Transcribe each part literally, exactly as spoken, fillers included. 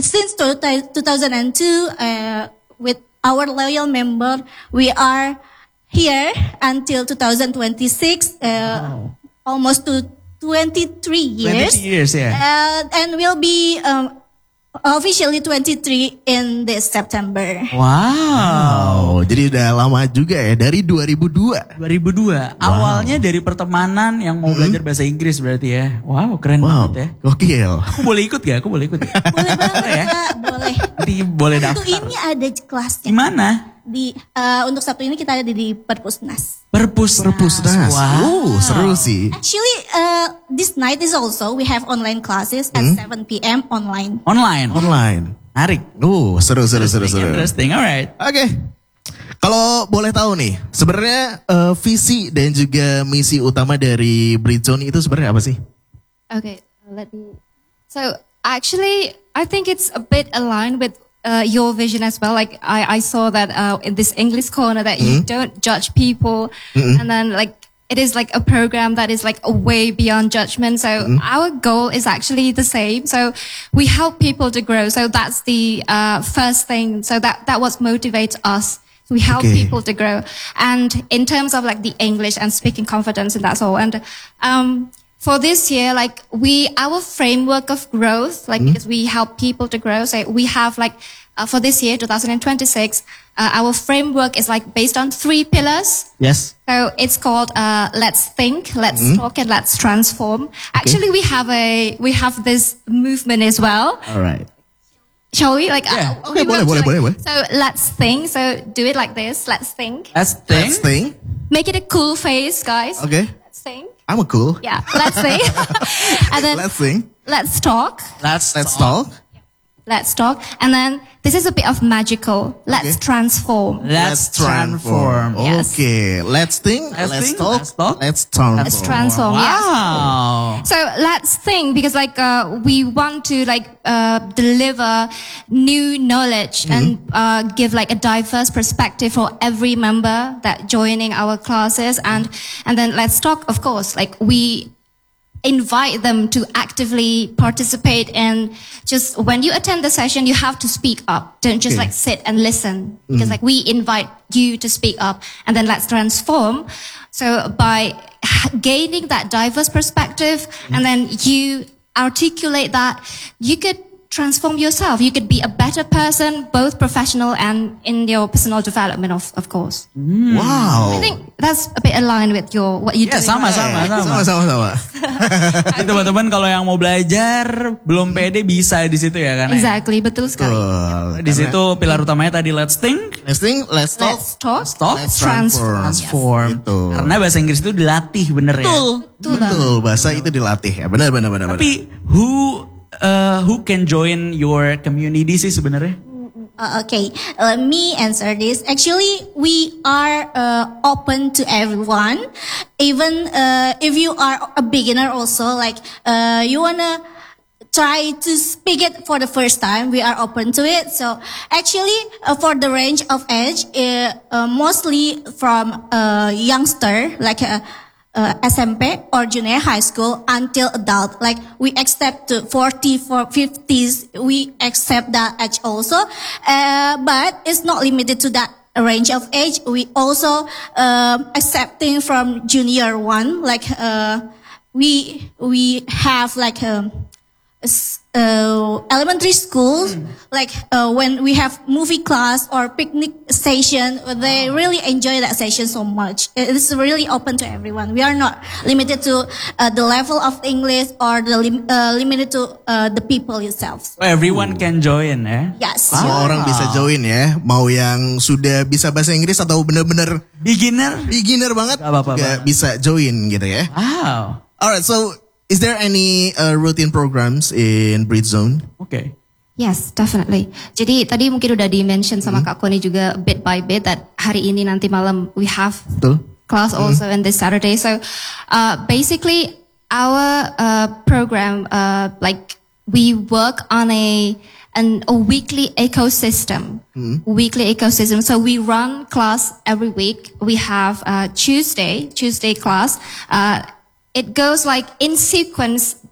since two thousand two, uh, with our loyal member, we are here until two thousand twenty-six, uh, wow. almost to twenty-three years. twenty years, yeah. Uh, and we'll be um, officially twenty-three in this September. Wow, jadi udah lama juga ya, dari dua ribu dua. dua ribu dua, wow. Awalnya dari pertemanan yang mau belajar bahasa Inggris berarti ya. Wow, keren wow. banget ya. Gokil. Aku boleh ikut gak? Aku boleh ikut gak? Boleh banget ya? Kak, boleh. Nanti boleh daftar. Untuk ini ada kelasnya. Di mana? Di uh, untuk Sabtu ini kita ada di, di Perpusnas. Perpusnas. Perpusnas. Wow, seru sih. Actually, uh, this night is also we have online classes at hmm? seven p.m. online. Online. Online. Menarik. Oh, seru seru seru seru. Interesting. Alright. Oke. Okay. Kalau boleh tahu nih, sebenarnya uh, visi dan juga misi utama dari Bridgezone itu sebenarnya apa sih? Okay, let me. So actually, I think it's a bit aligned with Uh, your vision as well. Like I, I saw that uh, in this English corner that mm-hmm. you don't judge people, mm-hmm. and then like it is like a program that is like a way beyond judgment. So mm-hmm. our goal is actually the same. So we help people to grow. So that's the uh, first thing. So that that what motivates us. We help okay. people to grow. And in terms of like the English and speaking confidence, and that's all. And um. For this year, like we, our framework of growth, like mm. because we help people to grow. So we have like, uh, for this year, twenty twenty-six, uh, our framework is like based on three pillars. Yes. So it's called, uh, let's think, let's mm. talk, and let's transform. Actually, okay. we have a, we have this movement as well. All right. Shall we? Like, yeah. uh, okay, boleh, boleh, like, boleh, boleh. So let's think. So do it like this. Let's think. Let's think. Let's think. Make it a cool face, guys. Okay. Let's think. I'm a cool. Yeah, let's sing. And then let's sing. Let's talk. Let's let's talk. talk. Let's talk. And then this is a bit of magical. Let's okay. transform. Let's transform. Yes. Okay. Let's think. Let's, let's, think. talk. let's talk. Let's transform. Let's transform. Wow. Yes. So let's think because like uh, we want to like uh, deliver new knowledge mm-hmm. and uh, give like a diverse perspective for every member that joining our classes. And and then let's talk. Of course, like we invite them to actively participate, and just when you attend the session, you have to speak up. Don't just okay. like sit and listen, because mm. like we invite you to speak up, and then let's transform. So by gaining that diverse perspective, mm. and then you articulate that, you could transform yourself. You could be a better person, both professional and in your personal development, of, of course. Mm. Wow. I think that's a bit aligned with your what you do. Yeah, sama, sama, sama, sama, sama. Jadi teman-teman kalau yang mau belajar belum pede bisa di situ ya kan? Exactly, betul sekali. Uh, di situ pilar utamanya tadi let's think, let's think, let's talk, let's talk, let's, talk, let's transform. transform. Yes. Gitu. Karena bahasa Inggris itu dilatih bener ya. Betul, betul, betul. Bahasa itu dilatih ya, benar, benar, benar. Tapi who Uh, who can join your community sih sebenarnya? Uh, okay, let me answer this. Actually, we are uh, open to everyone, even uh, if you are a beginner also, like uh, you wanna try to speak it for the first time, we are open to it. So actually, uh, for the range of age, uh, uh, mostly from uh, youngster, like uh, Uh, S M P or junior high school until adult. Like we accept to forty, for fifties, we accept that age also. Uh, but it's not limited to that range of age. We also uh, accepting from junior one. Like uh, we we have like a, uh, elementary school, mm. like uh, when we have movie class or picnic session, they really enjoy that session so much. It's really open to everyone. We are not limited to uh, the level of English or the lim- uh, limited to uh, the people itself. So everyone can join ya? Yes. Semua wow. orang bisa join ya. Mau yang sudah bisa bahasa Inggris atau benar-benar beginner, beginner banget, gak apa-apa, juga bisa join gitu ya. Wow. Alright, so is there any uh, routine programs in Bridgezone? Okay. Yes, definitely. Jadi tadi mungkin udah di-mention sama mm. Kak Koni juga bit by bit that hari ini nanti malam we have Betul. class also mm. and this Saturday. So uh, basically our uh, program, uh, like we work on a an, a weekly ecosystem, mm. weekly ecosystem. So we run class every week. We have uh, Tuesday, Tuesday class. Uh, It goes like in sequence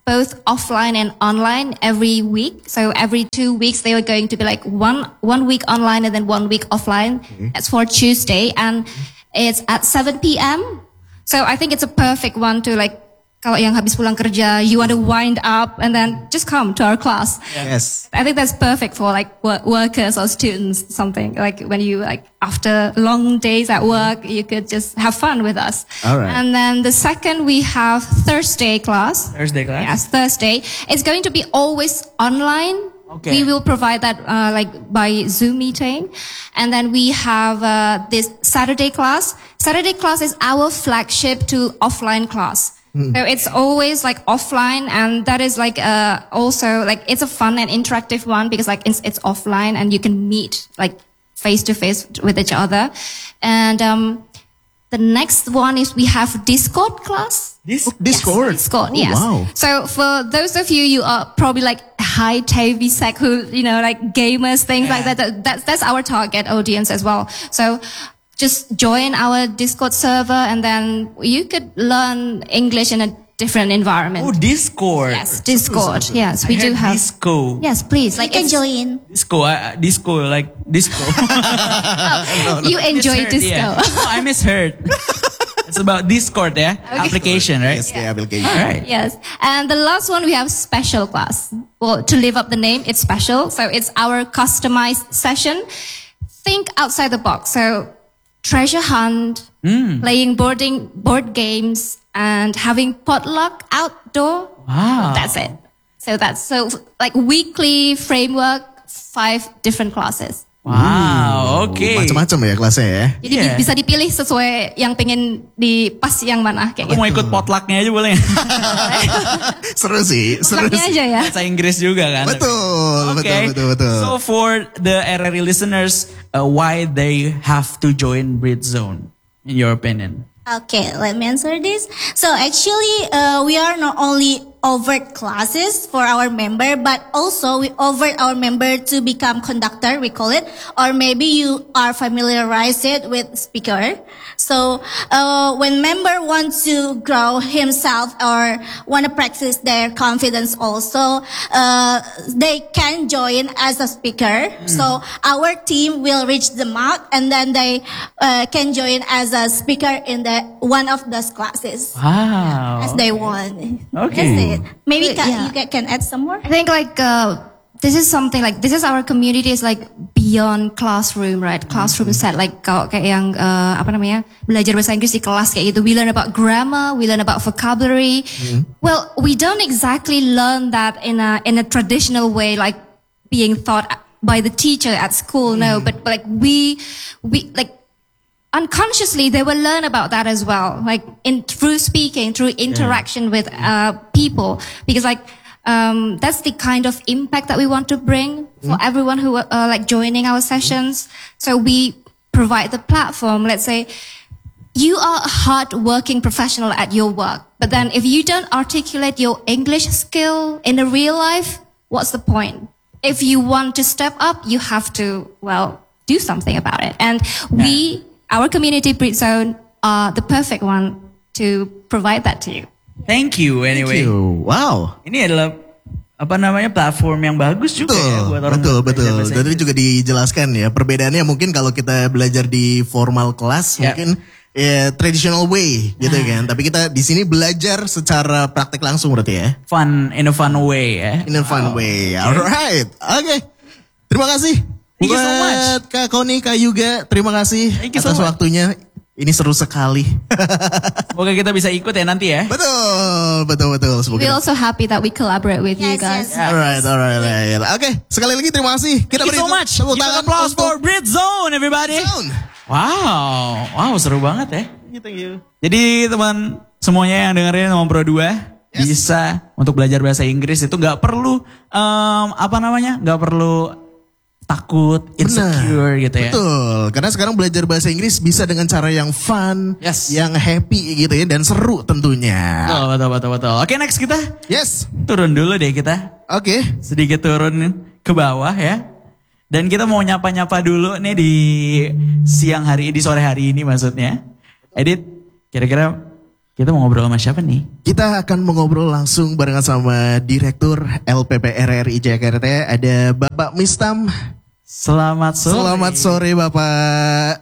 both offline and online every week. So every two weeks they were going to be like one one week online and then one week offline. Okay. That's for Tuesday, and it's at seven p.m. So I think it's a perfect one to like, kalau yang habis pulang kerja, you want to wind up and then just come to our class. Yes. I think that's perfect for like work, workers or students, something like when you like after long days at work, you could just have fun with us. All right. And then the second we have Thursday class. Thursday class. Yes, Thursday. It's going to be always online. Okay. We will provide that uh, like by Zoom meeting. And then we have uh, this Saturday class. Saturday class is our flagship to offline class. So it's always like offline, and that is like uh also like it's a fun and interactive one because like it's, it's offline and you can meet like face to face with each other. And um the next one is we have Discord class. This Discord. Yes, Discord, Oh, yes. wow. So for those of you, you are probably like high T V sec who, you know, like gamers, things like that. that. That's, that's our target audience as well. So just join our Discord server and then you could learn English in a different environment. Oh, Discord. Yes, Discord. Yes, we I do heard have. disco. Yes, please. You Like can it's- join. Disco, uh, disco, like disco. You enjoy Misheard, disco. yeah. Oh, I misheard. It's about Discord, yeah? Application, right? Yes, the application. All right. Yes. And the last one, we have special class. Well, to live up the name, it's special. So it's our customized session. Think outside the box. So treasure hunt, playing boarding, board games, and having potluck outdoor. Wow. That's it. So that's so like weekly framework, five different classes. Wow, oke. Macam-macam ya kelasnya ya. Jadi Iya. di- bisa dipilih sesuai yang pengen di pas yang mana kayak Aku gitu. mau ikut potlucknya aja boleh nggak? Seru sih, seru Potlucknya sih. aja ya. Bahasa Inggris juga kan? Betul, betul, Okay. betul, betul. So for the R R I listeners, uh, why they have to join Bridge Zone, in your opinion? Okay, let me answer this. So actually, uh, we are not only overt classes for our member, but also we overt our member to become conductor, we call it, or maybe you are familiarized it with speaker. So uh, when member wants to grow himself or want to practice their confidence also, uh, they can join as a speaker. So our team will reach them out and then they uh, can join as a speaker in the one of those classes Wow. as they want. Okay. That's it. Maybe Yeah. can, you can, can add some more? I think like uh, this is something like this is our community is like beyond classroom, right? Classroom set like kalau kayak yang uh, apa namanya belajar bahasa Inggris di kelas kayak gitu. We learn about grammar, we learn about vocabulary. Well, we don't exactly learn that in a in a traditional way, like being taught by the teacher at school. No, but, but like we we like. Unconsciously, they will learn about that as well, like in through speaking, through interaction with uh, people, because like um, that's the kind of impact that we want to bring for everyone who are uh, like joining our sessions. So we provide the platform. Let's say you are a hard-working professional at your work, but then if you don't articulate your English skill in the real life, what's the point? If you want to step up, you have to well do something about it, and we. Our community Bridge Zone are the perfect one to provide that to you. Thank you anyway. Yo, wow. Ini adalah apa namanya platform yang bagus juga Betul, ya buat orang betul, belajar betul. bahasa Tadi Inggris. juga dijelaskan ya perbedaannya mungkin kalau kita belajar di formal kelas Ya. mungkin ya traditional way gitu kan. Tapi kita di sini belajar secara praktek langsung berarti ya. Fun in a fun way ya. In a fun way. Alright. Oke. Terima kasih. Thank you so Buat much. Kak Koni, Kak Yuga, terima kasih Thank you so atas much. waktunya. Ini seru sekali. Semoga kita bisa ikut ya nanti ya. betul, betul, betul. Semoga. We're also happy that we collaborate with you Yes, guys. yes. Alright, alright, alright. Oke, sekali lagi terima kasih. Kita Thank you so beri much. tepuk Give tangan applause untuk for Bridge Zone everybody. Zone. Wow, wow seru banget ya. Thank you, thank you. Jadi teman semuanya yang dengerin Ngomong Pro dua bisa untuk belajar bahasa Inggris itu nggak perlu em, apa namanya nggak perlu takut, insecure gitu ya. Betul, karena sekarang belajar bahasa Inggris bisa dengan cara yang fun, Yes. yang happy gitu ya, dan seru tentunya. Betul, betul, betul, betul. Oke next kita Yes, turun dulu deh kita. oke. Sedikit turun ke bawah ya. Dan kita mau nyapa-nyapa dulu nih di siang hari, di sore hari ini maksudnya. Edit, kira-kira Kita mau ngobrol sama siapa nih? Kita akan mengobrol langsung barengan sama Direktur L P P R R I Jakarta, ada Bapak Mistam. Selamat sore. Selamat sore Bapak.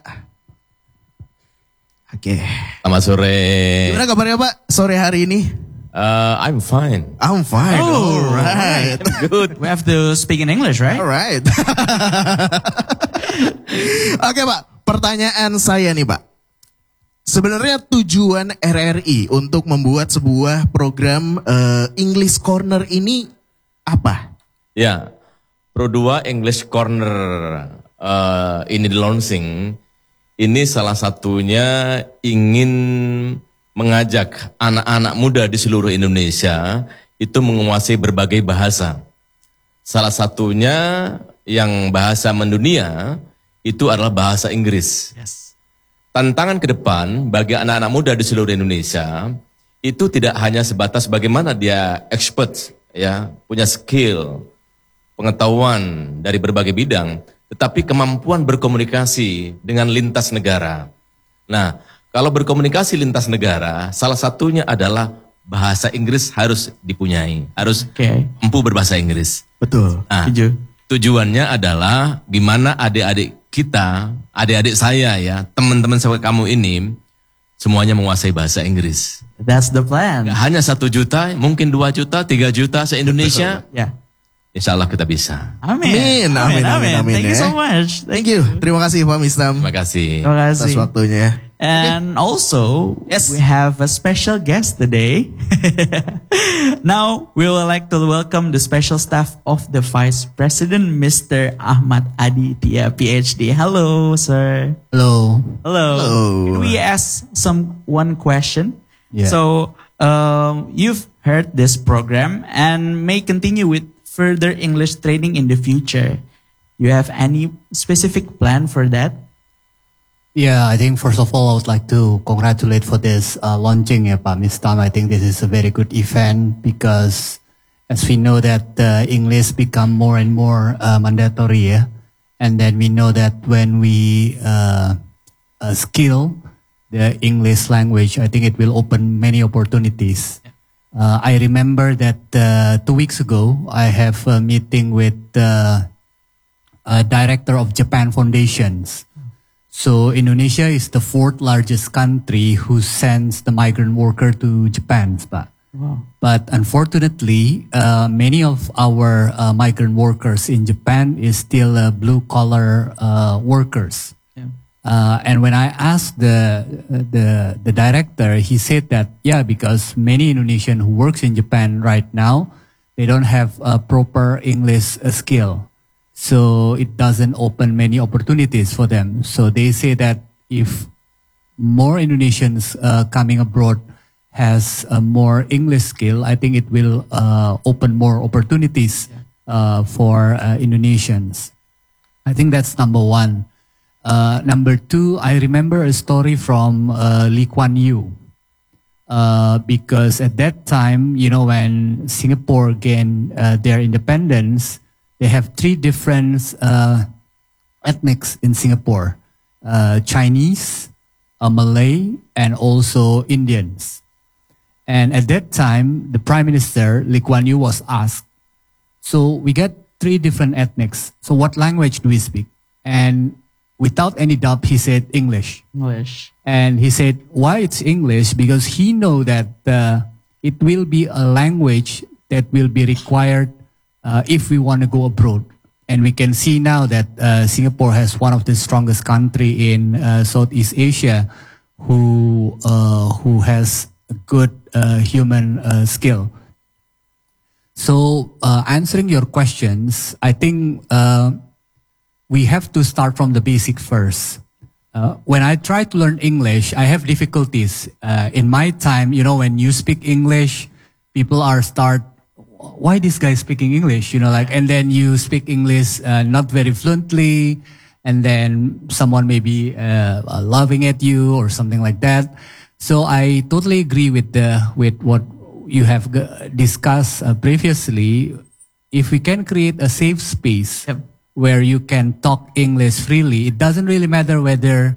Oke. Selamat sore. Gimana kabarnya Pak sore hari ini? Uh, I'm fine. I'm fine. Oh, Alright. I'm good. We have to speak in English, right? Alright. Oke Pak, pertanyaan saya nih Pak. Sebenarnya tujuan R R I untuk membuat sebuah program uh, English Corner ini apa? Ya, Pro dua English Corner uh, ini di launching. Ini salah satunya ingin mengajak anak-anak muda di seluruh Indonesia itu menguasai berbagai bahasa. Salah satunya yang bahasa mendunia itu adalah bahasa Inggris. Yes. Tantangan ke depan bagi anak-anak muda di seluruh Indonesia itu tidak hanya sebatas bagaimana dia expert, ya, punya skill, pengetahuan dari berbagai bidang, tetapi kemampuan berkomunikasi dengan lintas negara. Nah, kalau berkomunikasi lintas negara, salah satunya adalah bahasa Inggris harus dipunyai, harus Oke. mampu berbahasa Inggris. Betul. Nah, Setuju. tujuannya adalah gimana adik-adik kita, adik-adik saya ya, teman-teman saya kamu ini, semuanya menguasai bahasa Inggris. That's the plan. Gak hanya satu juta, mungkin dua juta, tiga juta se-Indonesia, Ya. insya Allah kita bisa. Amin. Amin, amin, amin, amin, Thank you ya. so much. Thank you. Terima kasih Pak Mistam Terima kasih. Terima atas kasih. waktunya. And also, Yes. we have a special guest today. Now, we would like to welcome the special staff of the Vice President, Mister Ahmad Aditya, P H D. Hello, sir. Hello. Hello. Hello. Can we ask some one question? Yeah. So, um, you've heard this program and may continue with further English training in the future. You have any specific plan for that? Yeah, I think first of all, I would like to congratulate for this uh, launching, yeah, Pak Mistam. I think this is a very good event because as we know that uh, English become more and more uh, mandatory, yeah? And then we know that when we uh, uh, skill the English language, I think it will open many opportunities. Uh, I remember that uh, two weeks ago, I have a meeting with uh, a director of Japan Foundations. So Indonesia is the fourth largest country who sends the migrant worker to Japan, Pak. Wow. But unfortunately, uh, many of our uh, migrant workers in Japan is still uh, blue collar uh, workers. Yeah. Uh, and when I asked the, the the director, he said that yeah, because many Indonesian who works in Japan right now, they don't have a proper English uh, skill. So it doesn't open many opportunities for them. So they say that if more Indonesians uh, coming abroad has a more English skill, I think it will uh, open more opportunities uh, for uh, Indonesians. I think that's number one. Uh, number two, I remember a story from uh, Lee Kuan Yew. Uh, because at that time, you know, when Singapore gained uh, their independence, they have three different uh, ethnics in Singapore, uh, Chinese, uh, Malay, and also Indians. And at that time, the Prime Minister, Lee Kuan Yew, was asked, so we get three different ethnics, so what language do we speak? And without any doubt, he said English. English. And he said, why it's English? Because he know that uh, it will be a language that will be required uh, if we want to go abroad. And we can see now that uh, Singapore has one of the strongest country in uh, Southeast Asia who uh, who has a good uh, human uh, skill. So uh, answering your questions, I think uh, we have to start from the basic first. Uh, when I try to learn English, I have difficulties. Uh, in my time, you know, when you speak English, people are start, why this guy speaking English? You know, like, and then you speak English uh, not very fluently, and then someone may be uh, uh, laughing at you or something like that. So I totally agree with the with what you have g- discussed uh, previously. If we can create a safe space Yep. where you can talk English freely, it doesn't really matter whether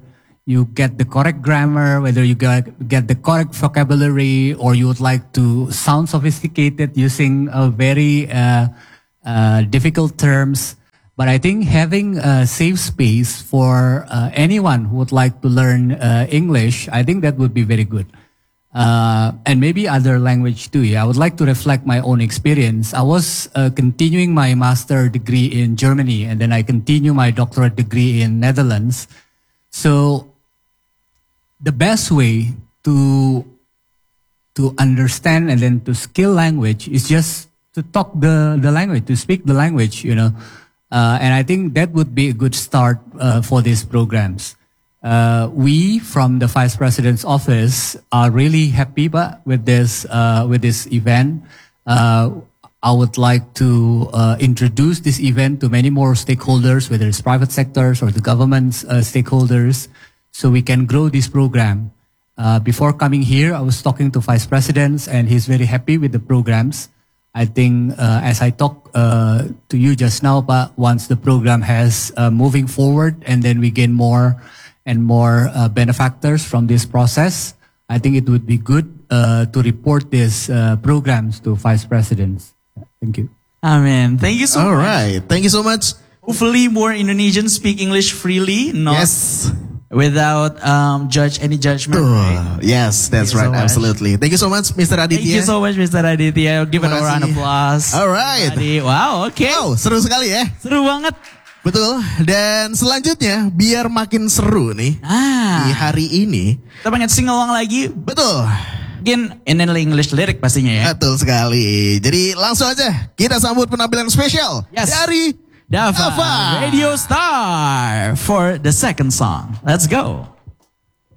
you get the correct grammar, whether you get, get the correct vocabulary, or you would like to sound sophisticated using a very uh, uh, difficult terms. But I think having a safe space for uh, anyone who would like to learn uh, English, I think that would be very good. Uh, and maybe other language too. Yeah, I would like to reflect my own experience. I was uh, continuing my master degree in Germany, and then I continue my doctorate degree in Netherlands. So the best way to to understand and then to skill language is just to talk the, the language, to speak the language, you know. Uh, and I think that would be a good start uh, for these programs. Uh, we from the Vice President's office are really happy but with this uh, with this event. Uh, I would like to uh, introduce this event to many more stakeholders, whether it's private sectors or the government's uh, stakeholders, so we can grow this program. Uh, before coming here, I was talking to Vice Presidents, and he's very happy with the programs. I think, uh, as I talked uh, to you just now, but once the program has uh, moving forward, and then we gain more and more uh, benefactors from this process, I think it would be good uh, to report these uh, programs to Vice Presidents. Thank you. Amen. Thank you so All much. right, thank you so much. Hopefully more Indonesians speak English freely, not Yes. without um, judge any judgment. Uh, right? yes, that's Thank you so right. much. Absolutely. Thank you so much, Mister Aditya. Thank you so much, Mister Aditya. Give it a Terima round of kasih. applause. Alright. Tadi. Wow, oke. Wow, seru sekali ya. Seru banget. Betul. Dan selanjutnya, biar makin seru nih Ah, di hari ini. kita pengen sing along lagi. Betul. Mungkin in English lirik pastinya ya. Betul sekali. Jadi langsung aja kita sambut penampilan spesial Yes. dari Dava, Dava. Radio Star for the second song. Let's go.